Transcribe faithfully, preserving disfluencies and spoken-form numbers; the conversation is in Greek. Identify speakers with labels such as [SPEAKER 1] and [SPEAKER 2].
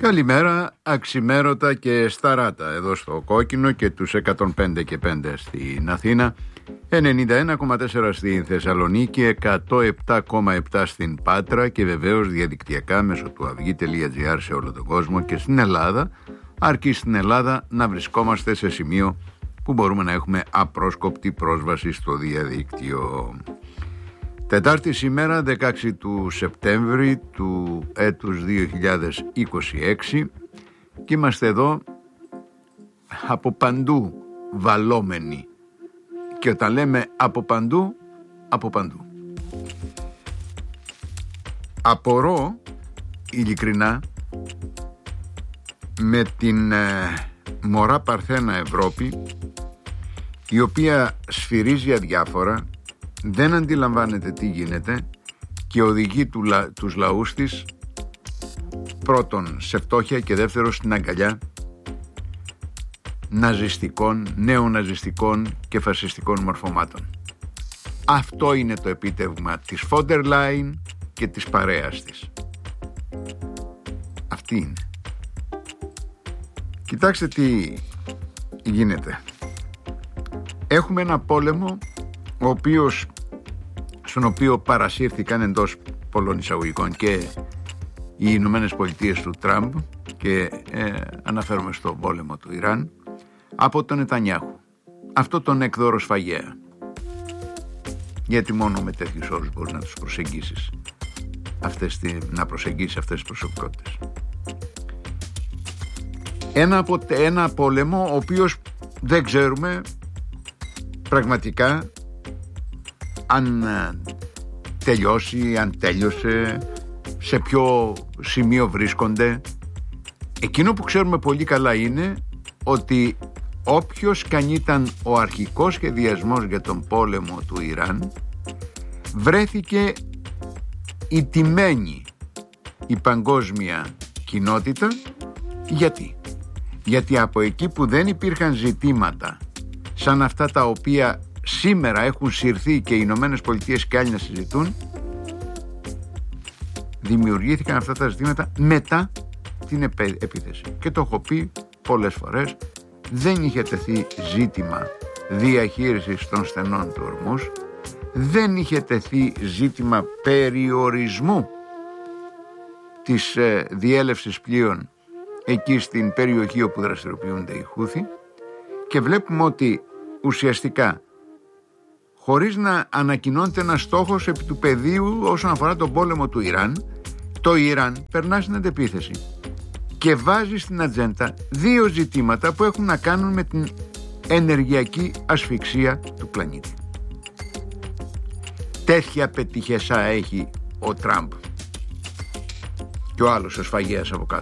[SPEAKER 1] Καλημέρα, αξιμέρωτα και σταράτα εδώ στο Κόκκινο και τους εκατόν πέντε και πέντε στην Αθήνα, ενενήντα ένα κόμμα τέσσερα στην Θεσσαλονίκη, εκατό επτά κόμμα επτά στην Πάτρα και βεβαίως διαδικτυακά μέσω του αυγή τελεία τζι άρ σε όλο τον κόσμο και στην Ελλάδα, αρκεί στην Ελλάδα να βρισκόμαστε σε σημείο που μπορούμε να έχουμε απρόσκοπτη πρόσβαση στο διαδίκτυο. Τετάρτη σήμερα, δεκαέξι του Σεπτέμβρη του έτους δύο χιλιάδες είκοσι έξι, και είμαστε εδώ από παντού βαλόμενοι, και όταν λέμε από παντού, από παντού. Απορώ ειλικρινά με την ε, μωρά παρθένα Ευρώπη, η οποία σφυρίζει αδιάφορα, δεν αντιλαμβάνεται τι γίνεται και οδηγεί του, τους λαούς της πρώτον σε φτώχεια και δεύτερον στην αγκαλιά ναζιστικών, νεοναζιστικών και φασιστικών μορφωμάτων. Αυτό είναι το επίτευγμα της Φόντερ Λάιν και της παρέας της. Αυτή είναι. Κοιτάξτε τι γίνεται. Έχουμε ένα πόλεμο ο οποίος, στον οποίο παρασύρθηκαν εντός πολλών εισαγωγικών και οι Ηνωμένες Πολιτείες του Τραμπ, και ε, αναφέρομαι στον πόλεμο του Ιράν, από τον Νετανιάχου, αυτό τον εκδόρο σφαγέα, γιατί μόνο με τέτοιους όρους μπορείς να τους προσεγγίσεις, αυτές, να προσεγγίσεις αυτές τις προσωπικότητες. Ένα, από, ένα πόλεμο ο οποίος δεν ξέρουμε πραγματικά αν τελειώσει, αν τέλειωσε, σε ποιο σημείο βρίσκονται. Εκείνο που ξέρουμε πολύ καλά είναι ότι όποιος καν ήταν ο αρχικός σχεδιασμός για τον πόλεμο του Ιράν, βρέθηκε ηττημένη η παγκόσμια κοινότητα. Γιατί? Γιατί από εκεί που δεν υπήρχαν ζητήματα σαν αυτά τα οποία σήμερα έχουν συρθεί και οι Ηνωμένες Πολιτείες και άλλοι να συζητούν, δημιουργήθηκαν αυτά τα ζητήματα μετά την επίθεση. Και το έχω πει πολλές φορές, δεν είχε τεθεί ζήτημα διαχείρισης των στενών του Ορμούς, δεν είχε τεθεί ζήτημα περιορισμού της ε, διέλευσης πλοίων εκεί στην περιοχή όπου δραστηριοποιούνται οι Χούθι, και βλέπουμε ότι ουσιαστικά, χωρίς να ανακοινώνεται ένας στόχος επί του πεδίου όσον αφορά τον πόλεμο του Ιράν, το Ιράν περνά στην αντεπίθεση και βάζει στην ατζέντα δύο ζητήματα που έχουν να κάνουν με την ενεργειακή ασφυξία του πλανήτη. Τέτοια πετυχεσά έχει ο Τραμπ και ο άλλος ο σφαγέας από κάτω.